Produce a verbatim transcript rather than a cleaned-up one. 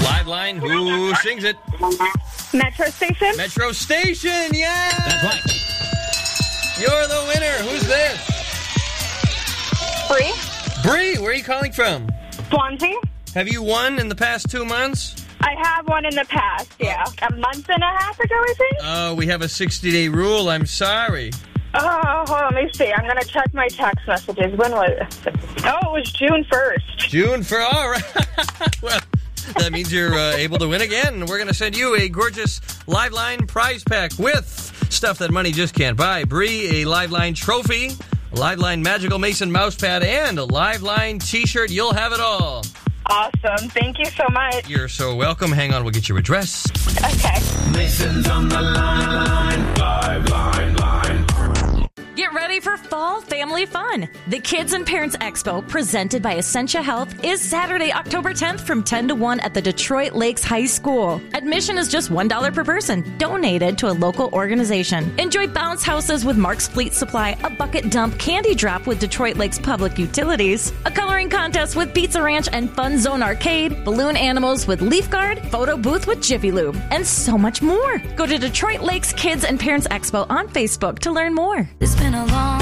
Live line, who sings it? Metro Station. Metro Station, yeah! That's right. You're the winner. Who's this? Bree. Bree, where are you calling from? Swansea. Have you won in the past two months? I have one in the past, yeah. A month and a half ago, I think. Oh, we have a sixty-day rule. I'm sorry. Oh, hold on, let me see. I'm going to check my text messages. When was it? Oh, it was June first. June for all right. Well, that means you're uh, able to win again. We're going to send you a gorgeous Liveline prize pack with stuff that money just can't buy. Bree, a Liveline trophy, a Liveline Magical Mason mouse pad, and a Liveline t-shirt. You'll have it all. Awesome. Thank you so much. You're so welcome. Hang on, we'll get your address. Okay. Mason's on the line, line, line, line. Get ready for fall family fun. The Kids and Parents Expo, presented by Essentia Health, is Saturday, October tenth from ten to one at the Detroit Lakes High School. Admission is just one dollar per person, donated to a local organization. Enjoy bounce houses with Mark's Fleet Supply, a bucket dump candy drop with Detroit Lakes Public Utilities, a coloring contest with Pizza Ranch and Fun Zone Arcade, balloon animals with Leaf Guard, photo booth with Jiffy Lube, and so much more. Go to Detroit Lakes Kids and Parents Expo on Facebook to learn more. It's been a long